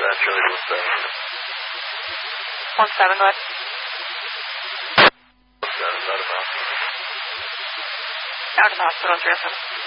Charlie to 17, go ahead. 17, out of hospital. Out of the hospital, 307.